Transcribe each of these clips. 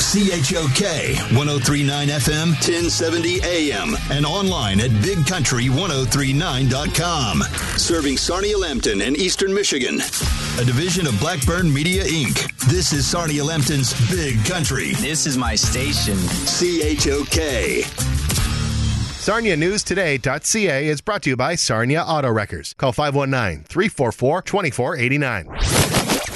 CHOK 1039 FM, 1070 AM, and online at bigcountry1039.com. Serving Sarnia-Lambton and Eastern Michigan. A division of Blackburn Media, Inc. This is Sarnia-Lambton's Big Country. This is my station. CHOK. SarniaNewsToday.ca is brought to you by Sarnia Auto Wreckers. Call 519-344-2489.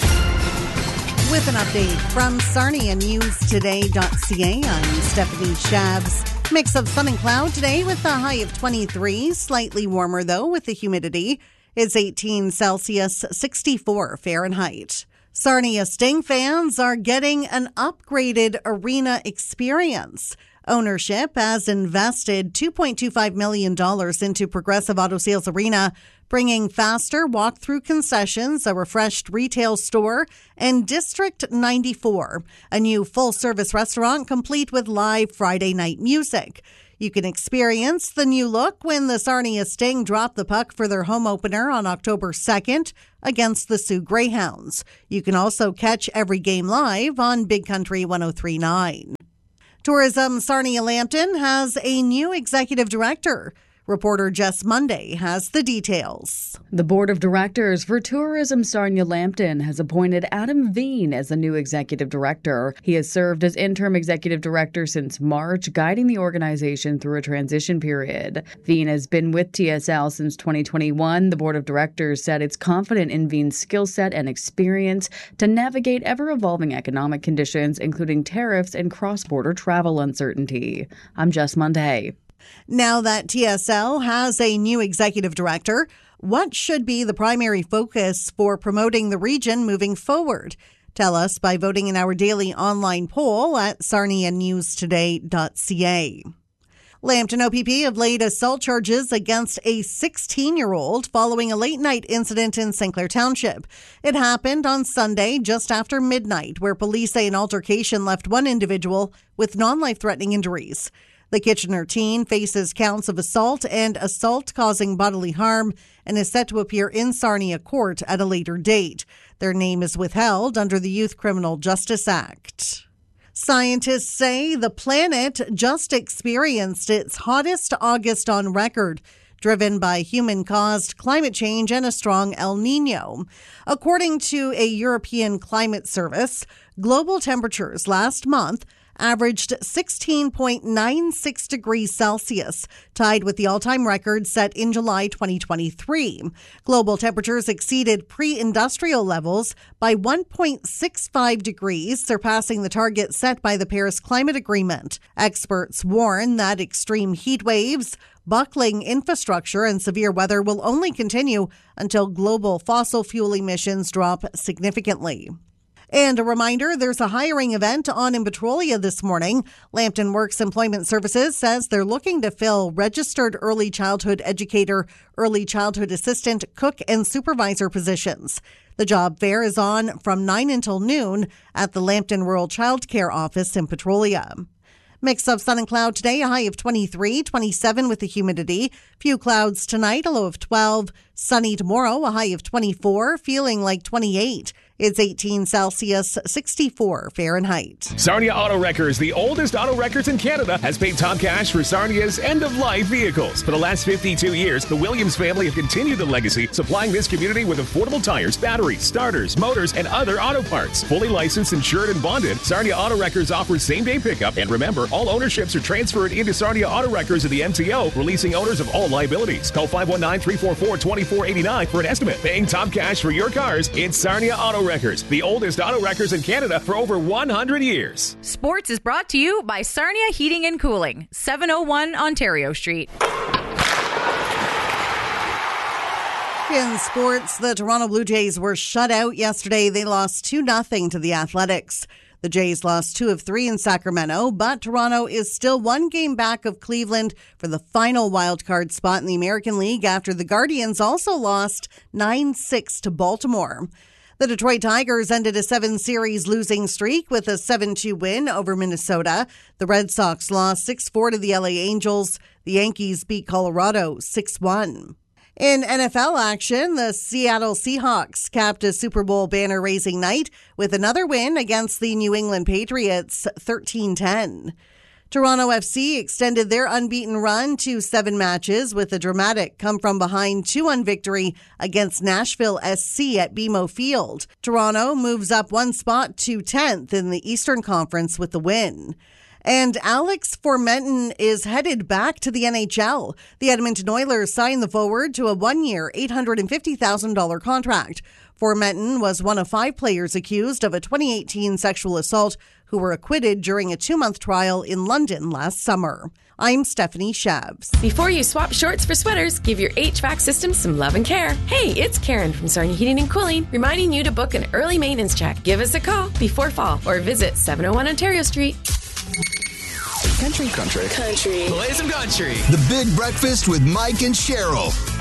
With an update from SarniaNewsToday.ca, I'm Stephanie Shabs. Mix of sun and cloud today with a high of 23. Slightly warmer, though, with the humidity. It's 18 Celsius, 64 Fahrenheit. Sarnia Sting fans are getting an upgraded arena experience. Ownership has invested $2.25 million into Progressive Auto Sales Arena, bringing faster walk-through concessions, a refreshed retail store, and District 94, a new full-service restaurant complete with live Friday night music. You can experience the new look when the Sarnia Sting drop the puck for their home opener on October 2nd against the Sioux Greyhounds. You can also catch every game live on Big Country 1039. Tourism Sarnia-Lambton has a new executive director. Reporter Jess Monday has the details. The Board of Directors for Tourism Sarnia-Lambton has appointed Adam Veen as the new executive director. He has served as interim executive director since March, guiding the organization through a transition period. Veen has been with TSL since 2021. The Board of Directors said it's confident in Veen's skill set and experience to navigate ever-evolving economic conditions, including tariffs and cross-border travel uncertainty. I'm Jess Monday. Now that TSL has a new executive director, what should be the primary focus for promoting the region moving forward? Tell us by voting in our daily online poll at sarnianewstoday.ca. Lambton OPP have laid assault charges against a 16-year-old following a late-night incident in St. Clair Township. It happened on Sunday just after midnight, where police say an altercation left one individual with non-life-threatening injuries. The Kitchener teen faces counts of assault and assault causing bodily harm and is set to appear in Sarnia court at a later date. Their name is withheld under the Youth Criminal Justice Act. Scientists say the planet just experienced its hottest August on record, driven by human-caused climate change and a strong El Nino. According to a European climate service, global temperatures last month averaged 16.96 degrees Celsius, tied with the all-time record set in July 2023. Global temperatures exceeded pre-industrial levels by 1.65 degrees, surpassing the target set by the Paris Climate Agreement. Experts warn that extreme heat waves, buckling infrastructure, and severe weather will only continue until global fossil fuel emissions drop significantly. And a reminder, there's a hiring event on in Petrolia this morning. Lambton Works Employment Services says they're looking to fill registered early childhood educator, early childhood assistant, cook, and supervisor positions. The job fair is on from 9 until noon at the Lambton Rural Child Care Office in Petrolia. Mix of sun and cloud today, a high of 23, 27 with the humidity. Few clouds tonight, a low of 12. Sunny tomorrow, a high of 24, feeling like 28. It's 18 Celsius, 64 Fahrenheit. Sarnia Auto Wreckers, the oldest auto wreckers in Canada, has paid top cash for Sarnia's end-of-life vehicles. For the last 52 years, the Williams family have continued the legacy, supplying this community with affordable tires, batteries, starters, motors, and other auto parts. Fully licensed, insured, and bonded, Sarnia Auto Wreckers offers same-day pickup. And remember, all ownerships are transferred into Sarnia Auto Wreckers of the MTO, releasing owners of all liabilities. Call 519-344-2489 for an estimate. Paying top cash for your cars, it's Sarnia Auto Wreckers, the oldest auto wreckers in Canada for over 100 years. Sports is brought to you by Sarnia Heating and Cooling, 701 Ontario Street. In sports, the Toronto Blue Jays were shut out yesterday. They lost 2-0 to the Athletics. The Jays lost 2 of 3 in Sacramento, but Toronto is still 1 game back of Cleveland for the final wildcard spot in the American League after the Guardians also lost 9-6 to Baltimore. The Detroit Tigers ended a 7-series losing streak with a 7-2 win over Minnesota. The Red Sox lost 6-4 to the LA Angels. The Yankees beat Colorado 6-1. In NFL action, the Seattle Seahawks capped a Super Bowl banner-raising night with another win against the New England Patriots, 13-10. Toronto FC extended their unbeaten run to 7 matches with a dramatic come-from-behind 2-1 victory against Nashville SC at BMO Field. Toronto moves up 1 spot to 10th in the Eastern Conference with the win. And Alex Formenton is headed back to the NHL. The Edmonton Oilers signed the forward to a 1-year, $850,000 contract. Formenton was one of 5 players accused of a 2018 sexual assault who were acquitted during a 2-month trial in London last summer. I'm Stephanie Shabs. Before you swap shorts for sweaters, give your HVAC system some love and care. Hey, it's Karen from Sarnia Heating and Cooling, reminding you to book an early maintenance check. Give us a call before fall or visit 701 Ontario Street. Country. Play some country. The Big Breakfast with Mike and Cheryl.